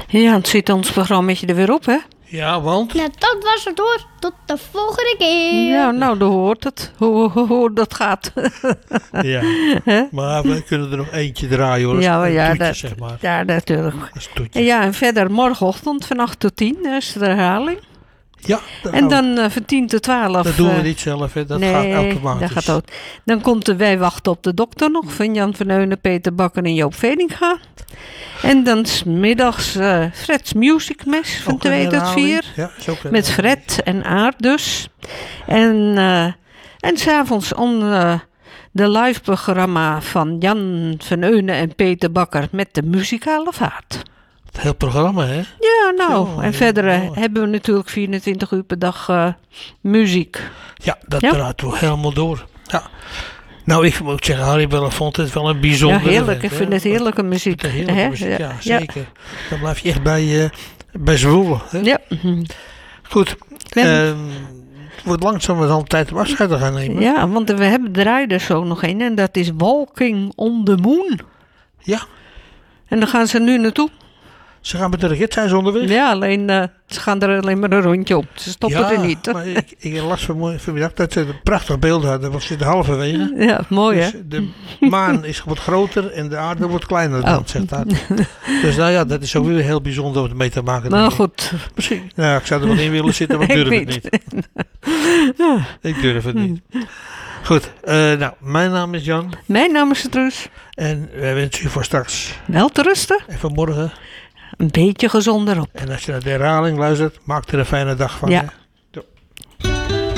Ja, het zit ons programmaatje er weer op, hè? Ja, want? Nou, dat was het hoor. Tot de volgende keer. Ja, nou, dan hoort het. Hoe dat gaat. Ja. Hè? Maar we kunnen er nog eentje draaien hoor. Ja, Een ja, toetje, dat, zeg maar. ja, natuurlijk. Dat is een toetje. En ja, en verder morgenochtend van 8 tot 10 is de herhaling. Ja, dat En dan van 10 tot 12. dat doen we niet zelf, hè. Dat gaat automatisch. dat gaat ook. Dan komt de Wij Wachten op de Dokter nog van Jan van Eunen, Peter Bakker en Joop Veninga. En dan 's middags Fred's Music Mess van Ook 2 een tot herhaling. 4. Ja, is ook een Met herhaling. Fred en Aard dus. En 's avonds de live programma van Jan van Eunen en Peter Bakker met de muzikale vaart. Het hele programma, hè? Ja, nou. Zo, En verder ja. hebben we natuurlijk 24 uur per dag muziek. Ja, dat Ja. draait toch helemaal door. Ja. Nou, ik moet zeggen, Harry Belafonte is wel een Ja, bijzondere heerlijk. vent, Ik hè. vind het heerlijke muziek. Een heerlijke hè? muziek, ja, zeker. Dan blijf je echt bij zwoelen. Hè? Ja. Goed. En- Het wordt langzamerhand tijd om afscheid te gaan nemen. Ja, want we hebben draaien er zo nog een en dat is Walking on the Moon. Ja. En dan gaan ze nu naartoe. Ze gaan met de rit, zijn ze onderweg. Ja, alleen ze gaan er alleen maar een rondje op. Ze stoppen er niet. Maar ik las vanmiddag dat ze een prachtig beeld hadden. Want ze zitten halverwege. Ja, mooi hè? Dus de maan is wat groter en de aarde wordt kleiner dan, zegt dat. Dus nou ja, dat is ook weer heel bijzonder om het mee te maken. Maar denk ik. goed. Misschien. Nou, ik zou er wel in willen zitten, maar ik durf het niet. Ik durf het niet. Goed, nou, mijn naam is Jan. Mijn naam is Truus. En wij wensen u voor straks Wel te rusten. en vanmorgen. Een beetje gezonder op. En als je naar de herhaling luistert, maak er een fijne dag van. Ja. Hè?